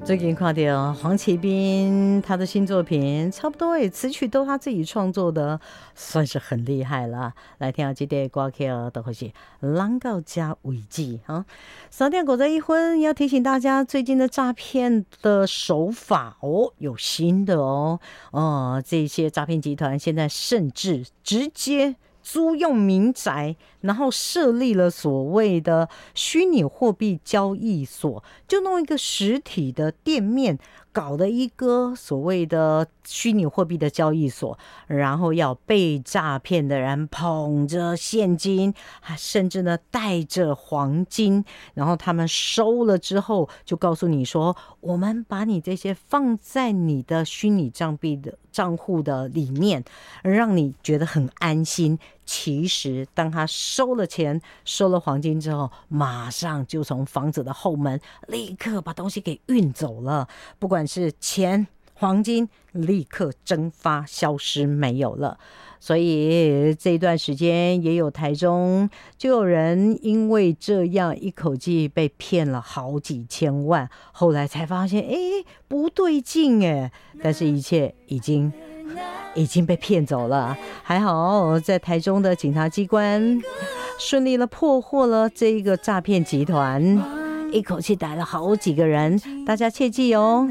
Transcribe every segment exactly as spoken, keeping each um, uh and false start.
最近看到黄启斌他的新作品，差不多也词曲都他自己创作的，算是很厉害了。来听下这首歌曲，都会是人到家为止啊。三点五十一分，要提醒大家，最近的诈骗的手法哦，有新的哦。哦，这些诈骗集团现在甚至直接租用民宅，然后设立了所谓的虚拟货币交易所，就弄一个实体的店面，搞了一个所谓的虚拟货币的交易所，然后要被诈骗的人捧着现金，甚至呢带着黄金，然后他们收了之后，就告诉你说，我们把你这些放在你的虚拟账币的账户的里面，让你觉得很安心。其实当他收了钱收了黄金之后，马上就从房子的后门立刻把东西给运走了，不管是钱黄金立刻蒸发消失没有了。所以这一段时间也有台中就有人因为这样一口气被骗了好几千万，后来才发现哎不对劲哎，但是一切已经已经被骗走了。还好在台中的警察机关顺利的破获了这一个诈骗集团，一口气逮了好几个人，大家切记哦。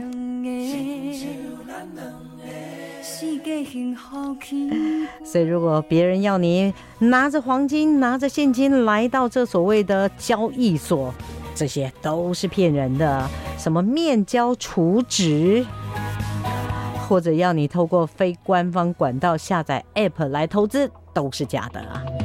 所以如果别人要你拿着黄金拿着现金来到这所谓的交易所，这些都是骗人的，什么面交储值，或者要你透过非官方管道下载 App 来投资，都是假的啊。